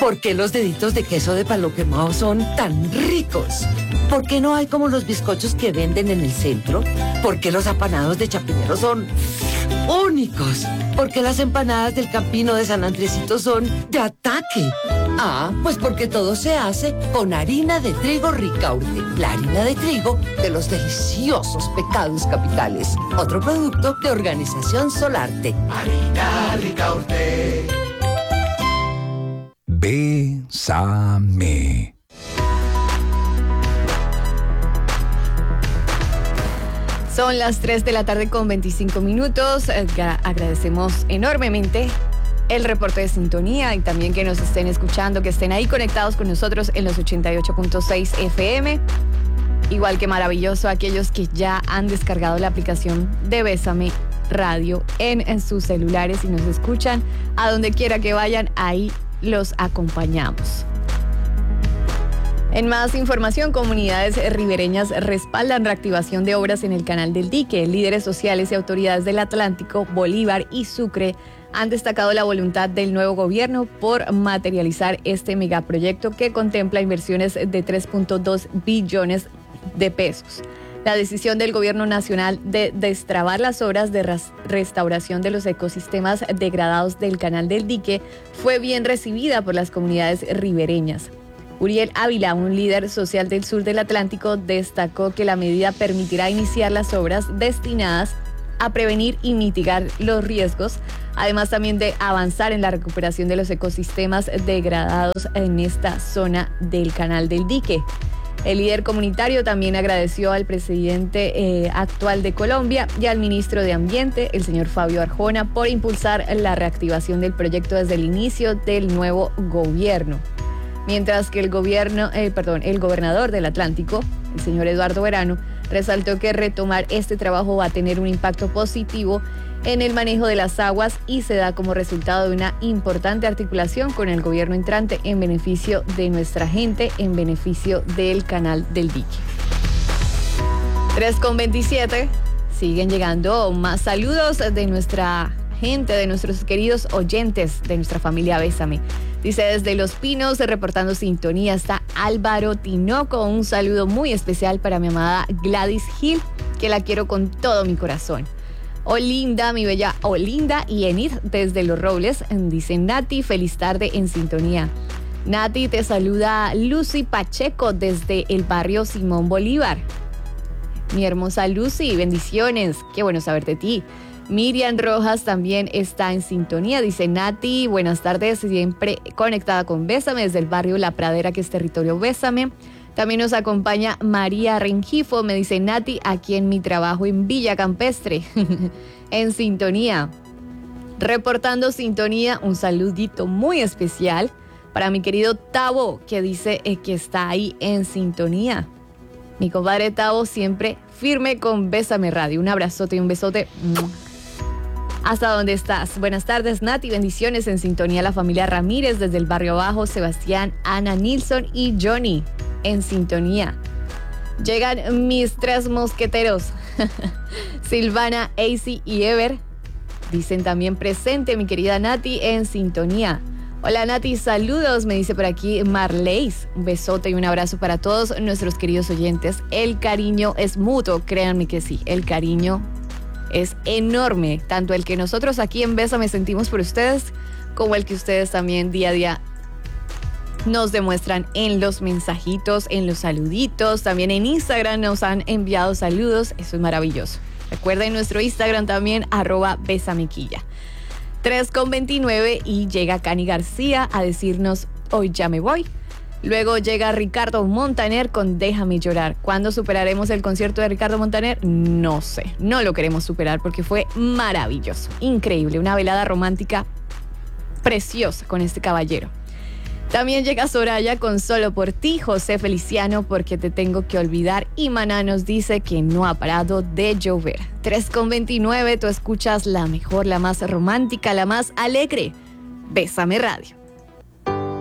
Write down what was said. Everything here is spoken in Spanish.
¿Por qué los deditos de queso de palo quemado son tan ricos? ¿Por qué no hay como los bizcochos que venden en el centro? ¿Por qué los apanados de Chapinero son únicos? ¿Por qué las empanadas del Campino de San Andresito son de ataque? Pues porque todo se hace con harina de trigo Ricaurte, la harina de trigo de los deliciosos pecados capitales. Otro producto de Organización Solarte. Harina Ricaurte. Bésame. Son las 3 de la tarde con 25 minutos. Agradecemos enormemente el reporte de sintonía y también que nos estén escuchando, que estén ahí conectados con nosotros en los 88.6 FM. Igual que maravilloso aquellos que ya han descargado la aplicación de Bésame Radio en sus celulares y nos escuchan a donde quiera que vayan, ahí los acompañamos. En más información, comunidades ribereñas respaldan reactivación de obras en el Canal del Dique. Líderes sociales y autoridades del Atlántico, Bolívar y Sucre han destacado la voluntad del nuevo gobierno por materializar este megaproyecto que contempla inversiones de 3.2 billones de pesos. La decisión del gobierno nacional de destrabar las obras de restauración de los ecosistemas degradados del Canal del Dique fue bien recibida por las comunidades ribereñas. Uriel Ávila, un líder social del sur del Atlántico, destacó que la medida permitirá iniciar las obras destinadas a prevenir y mitigar los riesgos, además también de avanzar en la recuperación de los ecosistemas degradados en esta zona del Canal del Dique. El líder comunitario también agradeció al presidente actual de Colombia y al ministro de Ambiente, el señor Fabio Arjona, por impulsar la reactivación del proyecto desde el inicio del nuevo gobierno. Mientras que el gobernador del Atlántico, el señor Eduardo Verano, resaltó que retomar este trabajo va a tener un impacto positivo en el manejo de las aguas y se da como resultado de una importante articulación con el gobierno entrante en beneficio de nuestra gente, en beneficio del Canal del Dique. 3:27, siguen llegando más saludos de nuestra gente, de nuestros queridos oyentes, de nuestra familia Bésame. Dice desde Los Pinos, reportando sintonía, está Álvaro Tinoco. Un saludo muy especial para mi amada Gladys Gil, que la quiero con todo mi corazón. Olinda, mi bella Olinda y Enid desde Los Robles. Dice Nati, feliz tarde en sintonía. Nati, te saluda Lucy Pacheco desde el barrio Simón Bolívar. Mi hermosa Lucy, bendiciones. Qué bueno saber de ti. Miriam Rojas también está en sintonía, dice Nati, buenas tardes, siempre conectada con Bésame desde el barrio La Pradera, que es territorio Bésame. También nos acompaña María Rengifo, me dice Nati, aquí en mi trabajo en Villa Campestre, en sintonía. Reportando sintonía, un saludito muy especial para mi querido Tavo, que dice que está ahí en sintonía. Mi compadre Tavo siempre firme con Bésame Radio. Un abrazote y un besote. Hasta donde estás. Buenas tardes, Nati. Bendiciones en sintonía la familia Ramírez desde el barrio Bajo. Sebastián, Ana, Nilsson y Johnny en sintonía. Llegan mis tres mosqueteros. Silvana, AC y Ever. Dicen también presente, mi querida Nati, en sintonía. Hola Nati, saludos, me dice por aquí Marleis. Un besote y un abrazo para todos nuestros queridos oyentes. El cariño es mutuo, créanme que sí, el cariño es enorme, tanto el que nosotros aquí en Bésame sentimos por ustedes, como el que ustedes también día a día nos demuestran en los mensajitos, en los saluditos, también en Instagram nos han enviado saludos, eso es maravilloso. Recuerden nuestro Instagram también, @besamequilla. 3:29 y llega Cani García a decirnos, hoy ya me voy. Luego llega Ricardo Montaner con Déjame llorar. ¿Cuándo superaremos el concierto de Ricardo Montaner? No sé, no lo queremos superar porque fue maravilloso, increíble, una velada romántica preciosa con este caballero. También llega Soraya con Solo por ti, José Feliciano, porque te tengo que olvidar, y Maná nos dice que no ha parado de llover. 3:29, tú escuchas la mejor, la más romántica, la más alegre. Bésame Radio.